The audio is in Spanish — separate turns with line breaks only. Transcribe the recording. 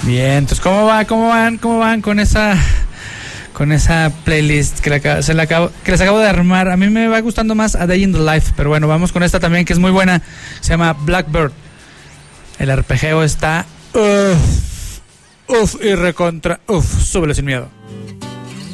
Bien, entonces ¿cómo van con esa playlist que les acabo de armar? A mí me va gustando más A Day in the Life, pero bueno, vamos con esta también que es muy buena. Se llama Blackbird. El arpegio está y recontra súbele sin miedo.